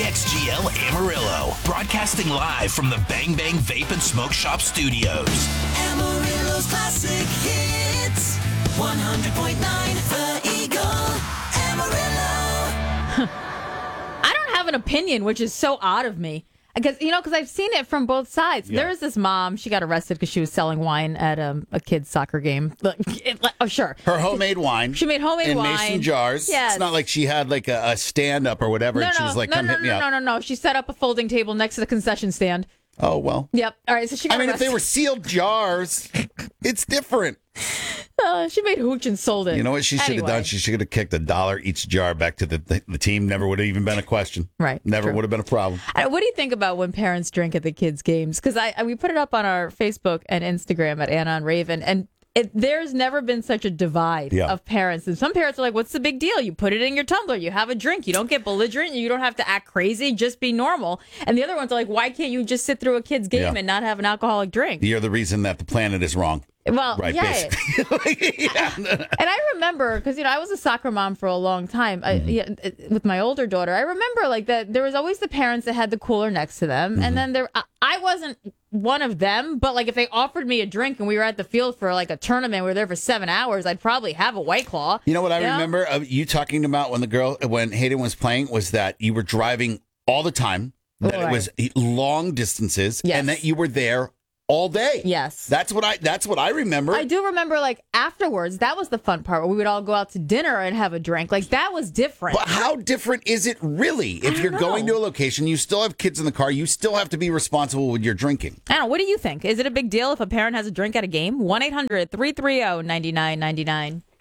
KXGL Amarillo, broadcasting live from the Bang Bang Vape and Smoke Shop studios. Amarillo's classic hits, 100.9 The Eagle, Amarillo. I don't have an opinion, which is so odd of me. Because I've seen it from both sides. Yeah. There was this mom, she got arrested because she was selling wine at a kid's soccer game. Oh, sure. Her homemade wine. She made homemade in wine. mason jars. Yes. It's not like she had like a stand-up or whatever, and she was like, come hit me up. No. She set up a folding table next to the concession stand. Oh, well. Yep. All right, so she got if arrested. they were sealed jars, it's different. She made hooch and sold it. You know what she should have done? She should have kicked $1 each jar back to the team. Never would have even been a question. Right. Never True. would have been a problem. What do you think about when parents drink at the kids' games? Because we put it up on our Facebook and Instagram at Anna and Raven, and there's never been such a divide of parents. And some parents are like, what's the big deal? You put it in your tumbler. You have a drink. You don't get belligerent. You don't have to act crazy. Just be normal. And the other ones are like, why can't you just sit through a kid's game and not have an alcoholic drink? You're the reason that the planet is wrong. Well, right, yeah. basically. And I remember, because, I was a soccer mom for a long time with my older daughter. I remember like that there was always the parents that had the cooler next to them. And then I wasn't one of them, but like if they offered me a drink and we were at the field for like a tournament, we were there for 7 hours, I'd probably have a White Claw. You know what I remember of you talking about when Hayden was playing was that you were driving all the time, that it was long distances, and that you were there all day. Yes. That's what I remember. I do remember like afterwards, that was the fun part where we would all go out to dinner and have a drink. Like that was different. But how different is it really? If you're going to a location, you still have kids in the car, you still have to be responsible with your drinking. I don't know. What do you think? Is it a big deal if a parent has a drink at a game? 1-800-330-9999.